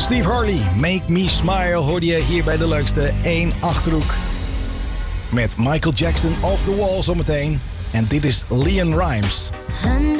Steve Harley, Make Me Smile, hoorde je hier bij de leukste 1 Achterhoek. Met Michael Jackson Off The Wall zometeen. En dit is Leon Rimes.